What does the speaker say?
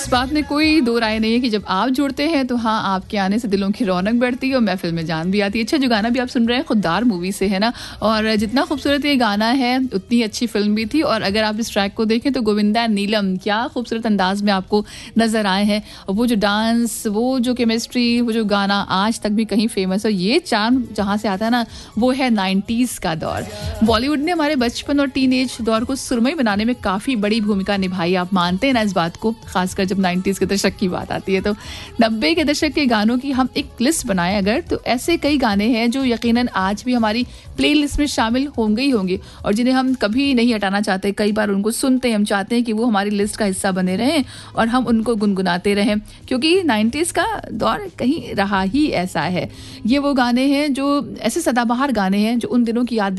बात में कोई दो राय नहीं है कि जब आप जुड़ते हैं तो हाँ, आपके आने से दिलों की रौनक बढ़ती है और महफिल में जान भी आती है। अच्छा, जो गाना भी आप सुन रहे हैं खुददार मूवी से है ना, और जितना खूबसूरत ये गाना है उतनी अच्छी फिल्म भी थी। और अगर आप इस ट्रैक को देखें तो गोविंदा नीलम क्या खूबसूरत अंदाज में आपको नजर आए हैं। और वो जो डांस, वो जो केमिस्ट्री, वो जो गाना आज तक भी कहीं फेमस है। ये चार्म जहाँ से आता है ना, वो है 90s का दौर। बॉलीवुड ने हमारे बचपन और टीनेज दौर को सुरमई बनाने में काफी बड़ी भूमिका निभाई। आप मानते हैं ना इस बात को? खासकर जब 90s के दशक की बात आती है तो 90 के दशक के गानों की हम एक लिस्ट बनाएं अगर, तो ऐसे कई गाने हैं जो यकीनन आज भी हमारी प्लेलिस्ट में शामिल होंगे ही होंगे और जिन्हें हम कभी नहीं हटाना चाहते। कई बार उनको सुनते हैं, हम चाहते हैं कि वो हमारी लिस्ट का हिस्सा बने रहें और हम उनको गुनगुनाते रहें, क्योंकि 90s का दौर कहीं रहा ही ऐसा है। ये वो गाने हैं जो ऐसे सदाबहार गाने हैं जो उन दिनों की याद